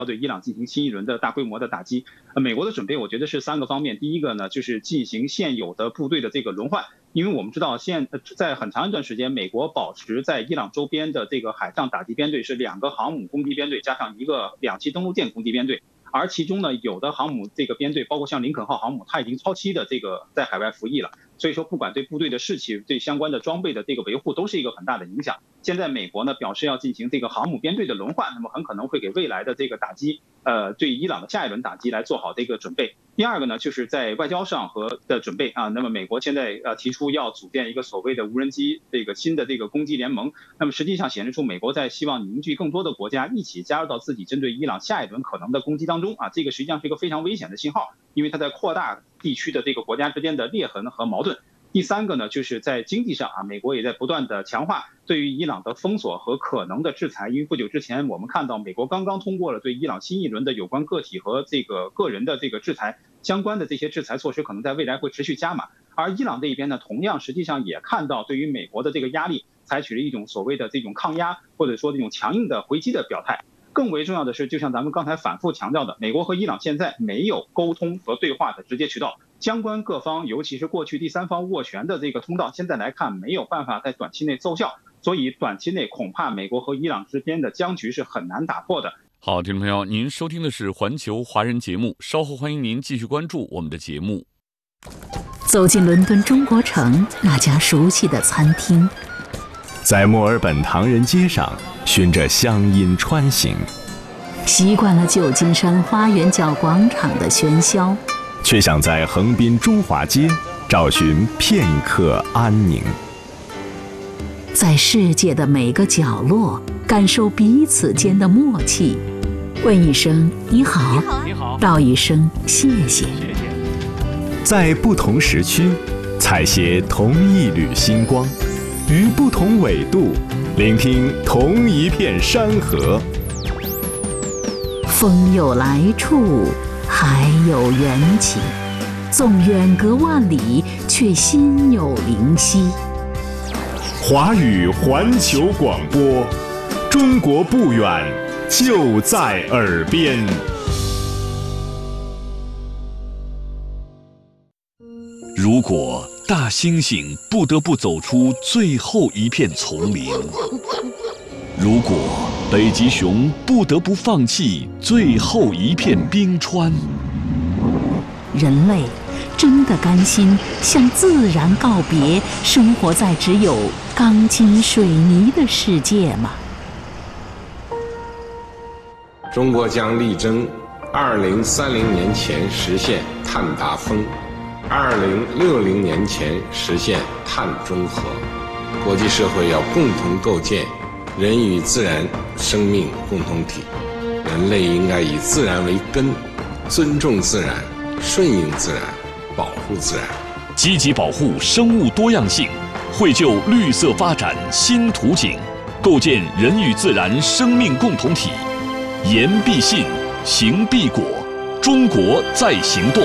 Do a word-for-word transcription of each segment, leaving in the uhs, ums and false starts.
对伊朗进行新一轮的大规模的打击。呃，美国的准备我觉得是三个方面，第一个呢就是进行现有的部队的这个轮换，因为我们知道现在很长一段时间，美国保持在伊朗周边的这个海上打击编队是两个航母攻击编队加上一个两栖登陆舰攻击编队。而其中呢，有的航母这个编队，包括像林肯号航母，它已经超期的这个在海外服役了，所以说不管对部队的士气、对相关的装备的这个维护，都是一个很大的影响。现在美国呢表示要进行这个航母编队的轮换，那么很可能会给未来的这个打击，呃，对伊朗的下一轮打击来做好这个准备。第二个呢，就是在外交上和的准备啊。那么美国现在呃提出要组建一个所谓的无人机这个新的这个攻击联盟，那么实际上显示出美国在希望凝聚更多的国家一起加入到自己针对伊朗下一轮可能的攻击当中啊。这个实际上是一个非常危险的信号，因为它在扩大地区的这个国家之间的裂痕和矛盾。第三个呢，就是在经济上啊，美国也在不断的强化对于伊朗的封锁和可能的制裁。因为不久之前我们看到，美国刚刚通过了对伊朗新一轮的有关个体和这个个人的这个制裁，相关的这些制裁措施可能在未来会持续加码。而伊朗这一边呢，同样实际上也看到对于美国的这个压力，采取了一种所谓的这种抗压或者说这种强硬的回击的表态。更为重要的是，就像咱们刚才反复强调的，美国和伊朗现在没有沟通和对话的直接渠道，相关各方，尤其是过去第三方斡旋的这个通道，现在来看没有办法在短期内奏效，所以短期内恐怕美国和伊朗之间的僵局是很难打破的。 好，听众朋友，您收听的是环球华人节目，稍后欢迎您继续关注我们的节目。 走进伦敦中国城那家熟悉的餐厅， 在墨尔本唐人街上循着乡音穿行， 习惯了旧金山花园角广场的喧嚣， 却想在横滨中华街找寻片刻安宁。 在世界的每个角落感受彼此间的默契，问一声你好， 你好， 道一声谢谢。 在不同时区采撷同一缕星光，于不同纬度聆听同一片山河。 风有来处，海有缘起，纵远隔万里，却心有灵犀。 华语环球广播，中国不远，就在耳边。 如果大猩猩不得不走出最后一片丛林，如果北极熊不得不放弃最后一片冰川， 人类真的甘心向自然告别，生活在只有钢筋水泥的世界吗？ 中国将力争二零三零年前实现碳达峰，二零六零年前实现碳中和。国际社会要共同构建人与自然生命共同体，人类应该以自然为根，尊重自然，顺应自然，保护自然， 积极保护生物多样性，绘就绿色发展新图景，构建人与自然生命共同体。言必信，行必果，中国在行动。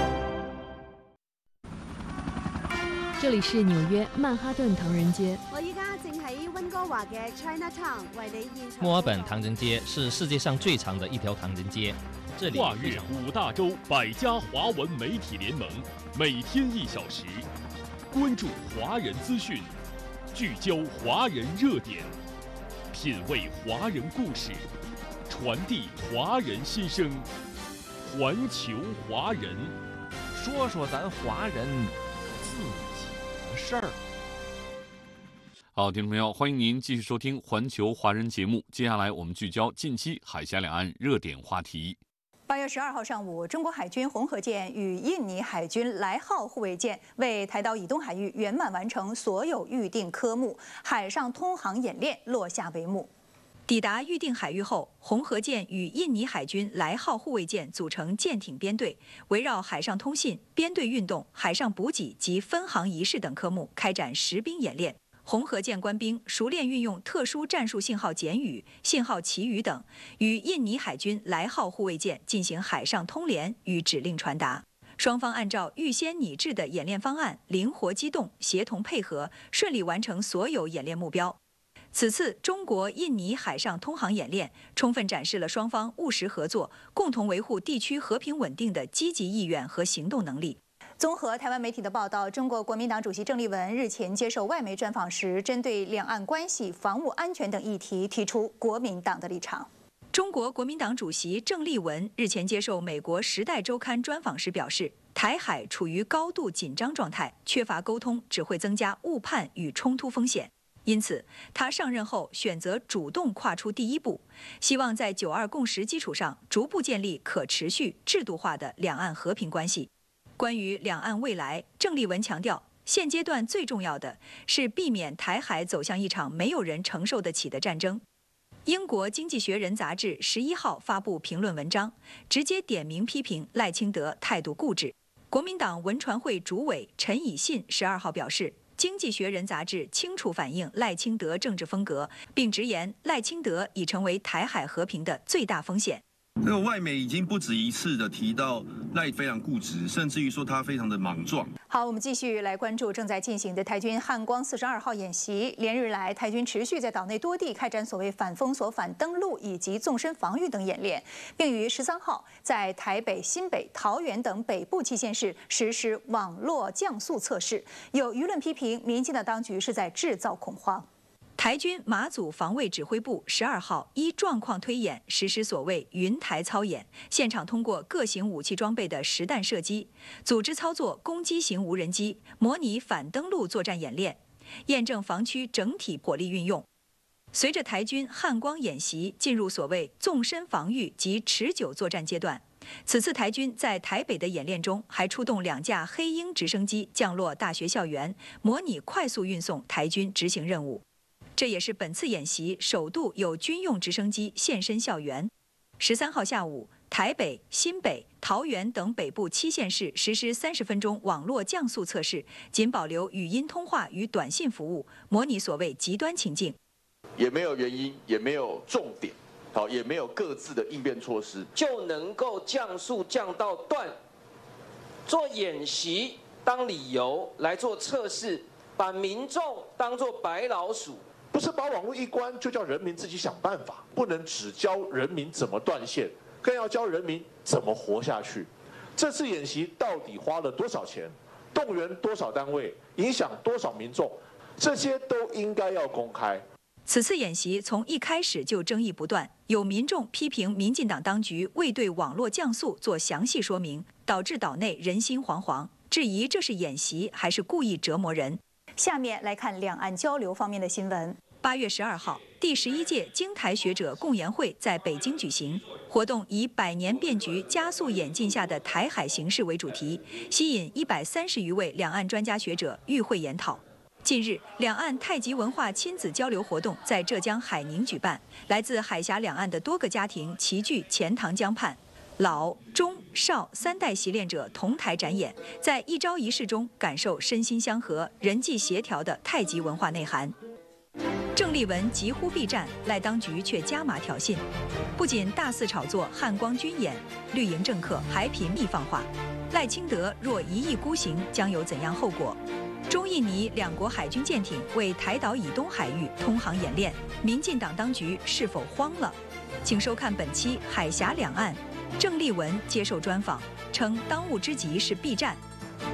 这里是纽约曼哈顿唐人街。 我依家正喺温哥華嘅 Chinatown 為你現場。 墨爾本唐人街是世界上最長的一條唐人街，這裡跨越五大洲百家華文媒體聯盟，每天一小時，關注華人資訊，聚焦華人熱點，品味華人故事，傳遞華人心聲，環球華人， 說說咱華人自己的事兒。 好，听众朋友，欢迎您继续收听环球华人节目。接下来我们聚焦近期海峡两岸热点话题。 八月十二号上午，中国海军红河舰与印尼海军来号护卫舰为台岛以东海域圆满完成所有预定科目，海上通航演练落下帷幕。抵达预定海域后，红河舰与印尼海军来号护卫舰组成舰艇编队，围绕海上通信、编队运动、海上补给及分航仪式等科目开展实兵演练。红河舰官兵熟练运用特殊战术信号简语、信号旗语等，与印尼海军来号护卫舰进行海上通联与指令传达。双方按照预先拟制的演练方案，灵活机动、协同配合，顺利完成所有演练目标。 此次中国印尼海上通航演练，充分展示了双方务实合作、共同维护地区和平稳定的积极意愿和行动能力。综合台湾媒体的报道，中国国民党主席郑丽文日前接受外媒专访时，针对两岸关系、防务安全等议题提出国民党的立场。中国国民党主席郑丽文日前接受美国《时代周刊》专访时表示，台海处于高度紧张状态，缺乏沟通只会增加误判与冲突风险。因此，他上任后选择主动跨出第一步，希望在九二共识基础上逐步建立可持续、制度化的两岸和平关系。关于两岸未来，郑丽文强调，现阶段最重要的是避免台海走向一场没有人承受得起的战争。英国《经济学人》杂志十一号发布评论文章，直接点名批评赖清德态度固执。国民党文传会主委陈以信十二号表示，《经济学人》杂志清楚反映赖清德政治风格，并直言赖清德已成为台海和平的最大风险。 这个外媒已经不止一次的提到赖非常固执，甚至于说他非常的莽撞。 好，我们继续来关注正在进行的台军汉光四十二号演习。连日来，台军持续在岛内多地开展所谓反封锁、反登陆以及纵深防御等演练，并于十三号在台北、新北、桃园等北部七县市实施网络降速测试。有舆论批评，民进党当局是在制造恐慌。台军马祖防卫指挥部十二号依状况推演实施所谓云台操演，现场通过各型武器装备的实弹射击，组织操作攻击型无人机，模拟反登陆作战演练，验证防区整体火力运用。随着台军汉光演习进入所谓纵深防御及持久作战阶段，此次台军在台北的演练中还出动两架黑鹰直升机降落大学校园，模拟快速运送台军执行任务。这也是本次演习首度有军用直升机现身校园。十三号下午，台北、新北、桃园等北部七县市实施三十分钟网络降速测试，仅保留语音通话与短信服务，模拟所谓极端情境。 也没有原因，也没有重点，好，也没有各自的应变措施， 就能够降速降到断，做演习当理由来做测试，把民众当作白老鼠。 不是把网络一关就叫人民自己想办法，不能只教人民怎么断线，更要教人民怎么活下去。这次演习到底花了多少钱，动员多少单位，影响多少民众，这些都应该要公开。 此次演习从一开始就争议不断，有民众批评民进党当局未对网络降速做详细说明，导致岛内人心惶惶，质疑这是演习还是故意折磨人。下面来看两岸交流方面的新闻。八月十二号，第十一届京台学者共研会在北京举行，活动以百年变局加速演进下的台海形势为主题，吸引一百三十余位两岸专家学者与会研讨。近日，两岸太极文化亲子交流活动在浙江海宁举办，来自海峡两岸的多个家庭齐聚钱塘江畔。老、中、少三代习练者同台展演，在一招一式中感受身心相合、人际协调的太极文化内涵。郑丽文疾呼避战，赖当局却加码挑衅，不仅大肆炒作汉光军演，绿营政客还频密放话，赖清德若一意孤行，将有怎样后果？中印尼两国海军舰艇为台岛以东海域通航演练，民进党当局是否慌了？请收看本期《海峡两岸》。郑丽文接受专访，称当务之急是避战。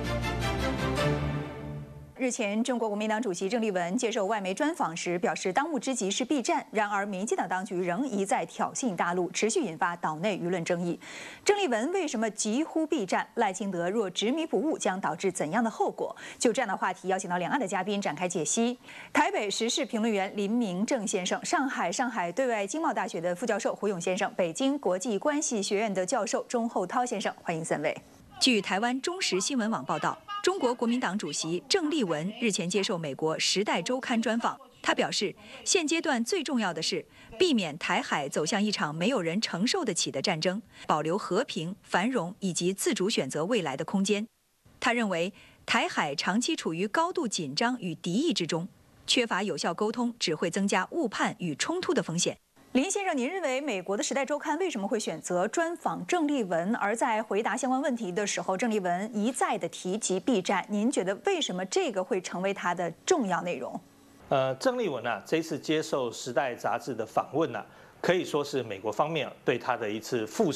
日前，中国国民党主席郑丽文接受外媒专访时表示，当务之急是避战。然而，民进党当局仍一再挑衅大陆，持续引发岛内舆论争议。郑丽文为什么疾呼避战？赖清德若执迷不悟，将导致怎样的后果？就这样的话题，邀请到两岸的嘉宾展开解析。台北时事评论员林明正先生，上海上海对外经贸大学的副教授胡勇先生，北京国际关系学院的教授钟厚涛先生，欢迎三位。据台湾中时新闻网报道，中国国民党主席郑丽文日前接受美国《时代周刊》专访，他表示，现阶段最重要的是避免台海走向一场没有人承受得起的战争，保留和平、繁荣以及自主选择未来的空间。他认为，台海长期处于高度紧张与敌意之中，缺乏有效沟通只会增加误判与冲突的风险。林先生，您认为美国的《时代周刊》为什么会选择专访郑丽文，而在回答相关问题的时候，郑丽文一再的提及避战？您觉得为什么这个会成为他的重要内容？ 呃，郑丽文啊，这次接受《时代》杂志的访问啊，可以说是美国方面对他的一次复